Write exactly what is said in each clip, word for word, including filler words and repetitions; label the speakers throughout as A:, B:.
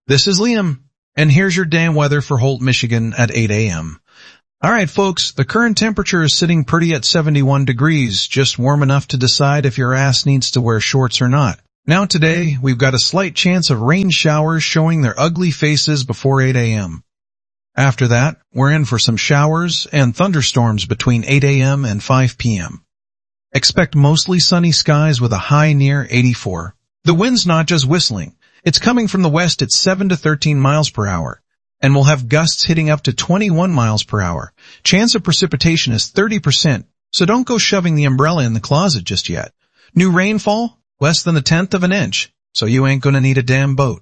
A: This is Liam, and here's your damn weather for Holt, Michigan at eight a m Alright folks, the current temperature is sitting pretty at seventy-one degrees, just warm enough to decide if your ass needs to wear shorts or not. Now today, we've got a slight chance of rain showers showing their ugly faces before eight a m After that, we're in for some showers and thunderstorms between eight a m and five p m Expect mostly sunny skies with a high near eighty-four. The wind's not just whistling. It's coming from the west at seven to thirteen miles per hour, and we'll have gusts hitting up to twenty-one miles per hour. Chance of precipitation is thirty percent, so don't go shoving the umbrella in the closet just yet. New rainfall? Less than a tenth of an inch, so you ain't gonna need a damn boat.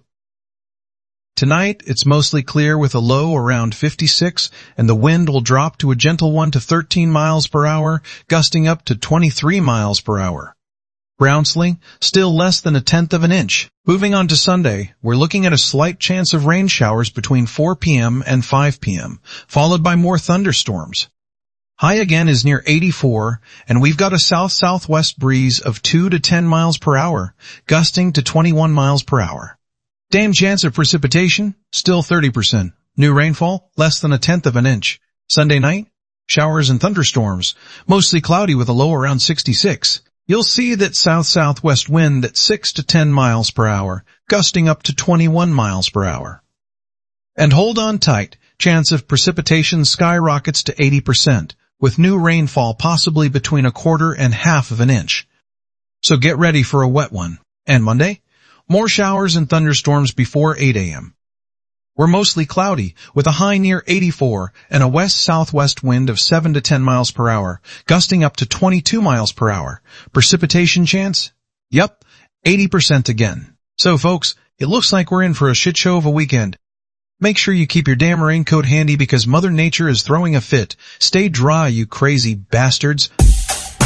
A: Tonight, it's mostly clear with a low around fifty-six, and the wind will drop to a gentle one to thirteen miles per hour, gusting up to twenty-three miles per hour. Groundsling, still less than a tenth of an inch. Moving on to Sunday, we're looking at a slight chance of rain showers between four p m and five p m, followed by more thunderstorms. High again is near eighty-four, and we've got a south-southwest breeze of two to ten miles per hour, gusting to twenty-one miles per hour. Damn chance of precipitation, still thirty percent. New rainfall, less than a tenth of an inch. Sunday night, showers and thunderstorms, mostly cloudy with a low around sixty-six. You'll see that south-southwest wind at six to ten miles per hour, gusting up to twenty-one miles per hour. And hold on tight, chance of precipitation skyrockets to eighty percent, with new rainfall possibly between a quarter and half of an inch. So get ready for a wet one. And Monday? More showers and thunderstorms before eight a m We're mostly cloudy, with a high near eighty-four and a west-southwest wind of seven to ten miles per hour, gusting up to twenty-two miles per hour. Precipitation chance? Yup, eighty percent again. So folks, it looks like we're in for a shit show of a weekend. Make sure you keep your damn raincoat handy because Mother Nature is throwing a fit. Stay dry, you crazy bastards.